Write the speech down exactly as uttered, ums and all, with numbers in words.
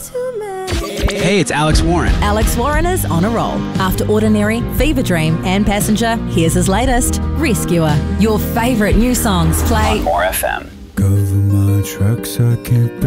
too many. Hey, it's Alex Warren. Alex Warren is on a roll. After Ordinary, Fever Dream and Passenger, here's his latest, Rescuer. Your favourite new songs play More F M. Cover my tracks, I can't